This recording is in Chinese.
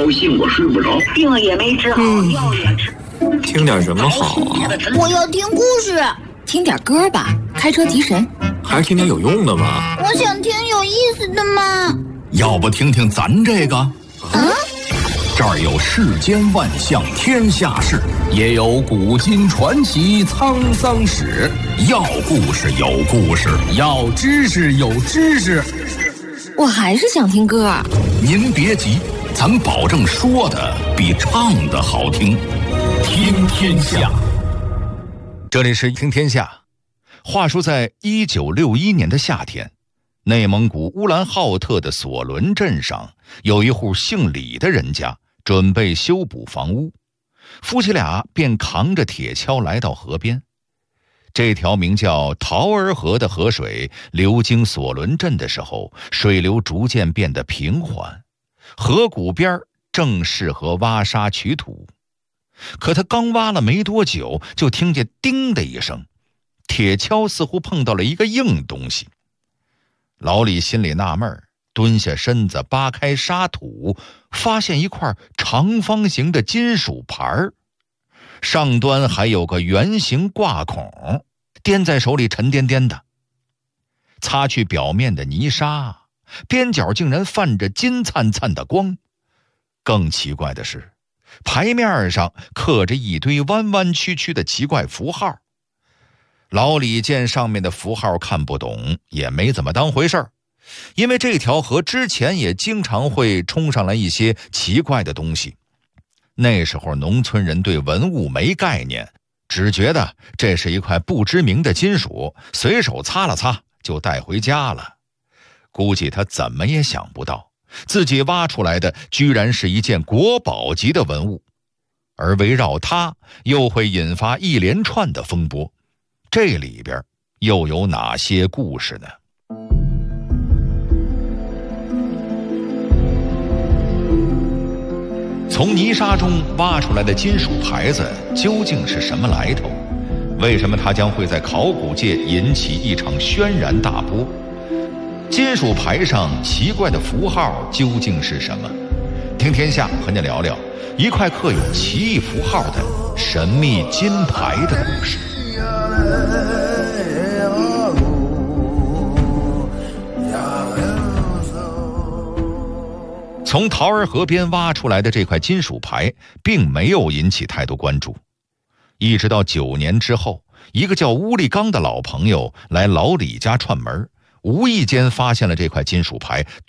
高兴我睡不着，病也没治好，药也吃。 听点什么好啊？ 我要听故事。 听点歌吧，开车提神。 还是听点有用的吧。 我想听有意思的嘛。 要不听听咱这个？这儿有世间万象天下事，也有古今传奇沧桑史。要故事有故事，要知识有知识。 我还是想听歌。 您别急，咱保证说的比唱的好听。听天下，这里是听天下。话说在1961年的夏天，内蒙古乌兰浩特的索伦镇上有一户姓李的人家准备修补房屋，夫妻俩便扛着铁锹来到河边。这条名叫桃儿河的河水流经索伦镇的时候，水流逐渐变得平缓，河谷边正适合挖沙取土。可他刚挖了没多久，就听见叮的一声，铁锹似乎碰到了一个硬东西。老李心里纳闷，蹲下身子扒开沙土，发现一块长方形的金属牌，上端还有个圆形挂孔，掂在手里沉甸甸的。擦去表面的泥沙，边角竟然泛着金灿灿的光。更奇怪的是，牌面上刻着一堆弯弯曲曲的奇怪符号。老李见上面的符号看不懂，也没怎么当回事儿，因为这条河之前也经常会冲上来一些奇怪的东西。那时候农村人对文物没概念，只觉得这是一块不知名的金属，随手擦了擦就带回家了。估计他怎么也想不到，自己挖出来的居然是一件国宝级的文物，而围绕它又会引发一连串的风波。这里边又有哪些故事呢？从泥沙中挖出来的金属牌子究竟是什么来头？为什么它将会在考古界引起一场轩然大波？金属牌上奇怪的符号究竟是什么？听天下和你聊聊一块刻有奇异符号的神秘金牌的故事。从桃儿河边挖出来的这块金属牌并没有引起太多关注，一直到9年之后，一个叫乌力刚的老朋友来老李家串门，无意间发现了这块金属牌，